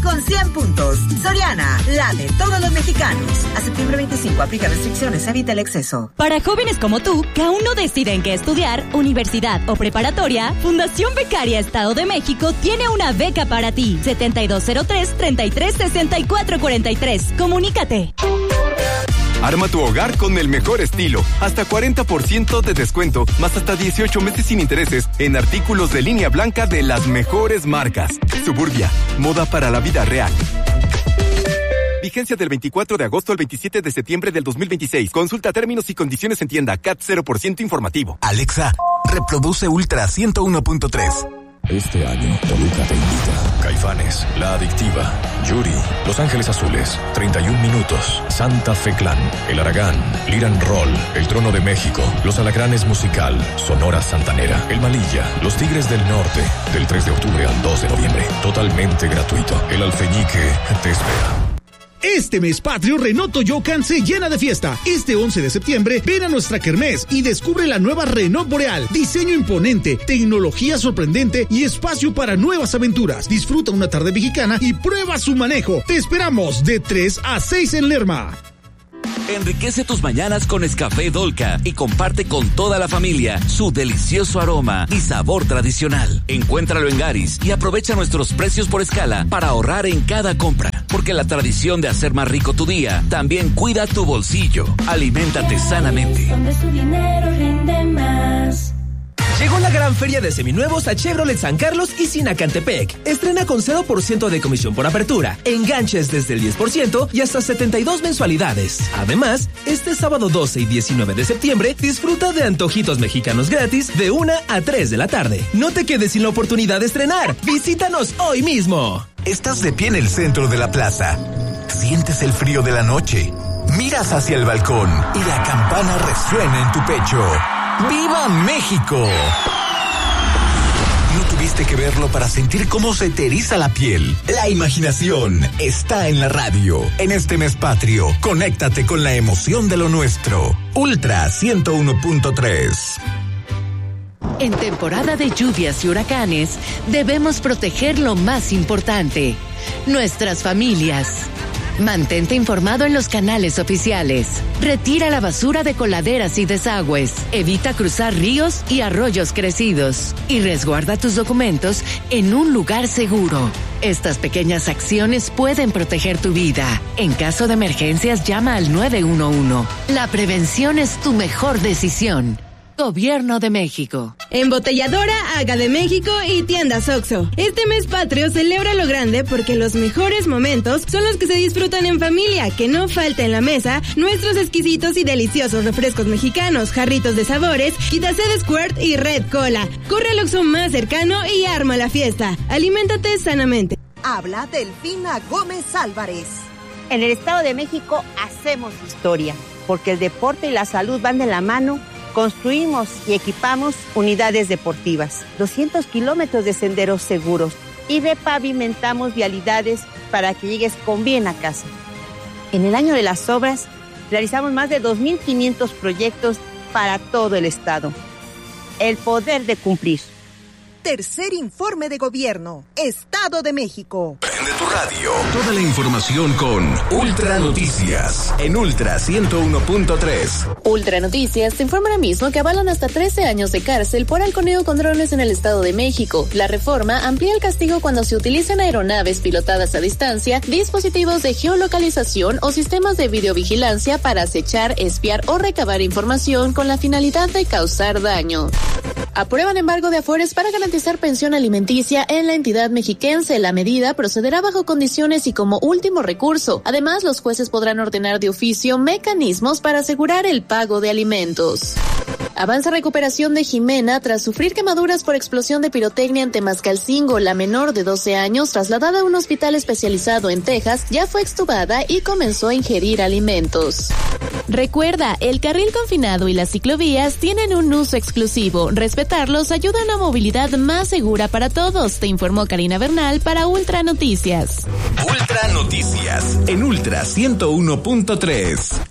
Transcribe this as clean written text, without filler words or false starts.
con 100 puntos. Soriana, la de todos los mexicanos. A septiembre 25, aplica restricciones, evita el exceso. Para jóvenes como tú, que aún no deciden qué estudiar, universidad o preparatoria, Fundación Becaria Estado de México tiene una beca para ti. 7203-336443. Comunícate. Arma tu hogar con el mejor estilo. Hasta 40% de descuento, más hasta 18 meses sin intereses en artículos de línea blanca de las mejores marcas. Suburbia, moda para la vida real. Vigencia del 24 de agosto al 27 de septiembre del 2026. Consulta términos y condiciones en tienda. CAT 0% informativo. Alexa, reproduce Ultra 101.3. Este año, Toluca te invita. Caifanes, La Adictiva, Yuri, Los Ángeles Azules, 31 Minutos, Santa Fe Clan, El Aragán, Liran Roll, El Trono de México, Los Alacranes Musical, Sonora Santanera, El Malilla, Los Tigres del Norte, del 3 de octubre al 2 de noviembre. Totalmente gratuito. El Alfeñique te espera. Este mes patrio, Renault Toyocan se llena de fiesta. Este 11 de septiembre, ven a nuestra kermés y descubre la nueva Renault Boreal. Diseño imponente, tecnología sorprendente y espacio para nuevas aventuras. Disfruta una tarde mexicana y prueba su manejo. Te esperamos de 3 a 6 en Lerma. Enriquece tus mañanas con Nescafé Dolca y comparte con toda la familia su delicioso aroma y sabor tradicional. Encuéntralo en Garis y aprovecha nuestros precios por escala para ahorrar en cada compra. Porque la tradición de hacer más rico tu día también cuida tu bolsillo. Aliméntate sanamente. Donde su dinero rinde más. Llegó la gran feria de seminuevos a Chevrolet San Carlos y Sinacantepec. Estrena con 0% de comisión por apertura, enganches desde el 10% y hasta 72 mensualidades. Además, este sábado 12 y 19 de septiembre, disfruta de antojitos mexicanos gratis de 1 a 3 de la tarde. No te quedes sin la oportunidad de estrenar. Visítanos hoy mismo. Estás de pie en el centro de la plaza. Sientes el frío de la noche. Miras hacia el balcón y la campana resuena en tu pecho. ¡Viva México! No tuviste que verlo para sentir cómo se te eriza la piel. La imaginación está en la radio. En este mes patrio, conéctate con la emoción de lo nuestro. Ultra 101.3. En temporada de lluvias y huracanes, debemos proteger lo más importante: nuestras familias. Mantente informado en los canales oficiales. Retira la basura de coladeras y desagües. Evita cruzar ríos y arroyos crecidos. Y resguarda tus documentos en un lugar seguro. Estas pequeñas acciones pueden proteger tu vida. En caso de emergencias, llama al 911. La prevención es tu mejor decisión. Gobierno de México. Embotelladora Haga de México y Tiendas Oxxo. Este mes patrio celebra lo grande porque los mejores momentos son los que se disfrutan en familia. Que no falta en la mesa nuestros exquisitos y deliciosos refrescos mexicanos, jarritos de sabores, Quitacé Squirt y Red Cola. Corre al Oxxo más cercano y arma la fiesta. Aliméntate sanamente. Habla Delfina Gómez Álvarez. En el Estado de México hacemos historia, porque el deporte y la salud van de la mano. Construimos y equipamos unidades deportivas, 200 kilómetros de senderos seguros y repavimentamos vialidades para que llegues con bien a casa. En el año de las obras, realizamos más de 2.500 proyectos para todo el estado. El poder de cumplir. Tercer informe de gobierno, Estado de México. Prende tu radio. Toda la información con Ultra Noticias en Ultra 101.3. Ultra Noticias te informa ahora mismo que avalan hasta 13 años de cárcel por halconeo con drones en el Estado de México. La reforma amplía el castigo cuando se utilizan aeronaves pilotadas a distancia, dispositivos de geolocalización o sistemas de videovigilancia para acechar, espiar o recabar información con la finalidad de causar daño. Aprueban embargo de Afores para garantizar pensión alimenticia en la entidad mexiquense. La medida procederá bajo condiciones y como último recurso. Además, los jueces podrán ordenar de oficio mecanismos para asegurar el pago de alimentos. Avanza recuperación de Jimena tras sufrir quemaduras por explosión de pirotecnia en Temascalcingo. La menor de 12 años, trasladada a un hospital especializado en Texas, ya fue extubada y comenzó a ingerir alimentos. Recuerda, el carril confinado y las ciclovías tienen un uso exclusivo. Respetarlos ayuda a una movilidad más segura para todos, te informó Karina Bernal para Ultra Noticias. Ultra Noticias en Ultra 101.3.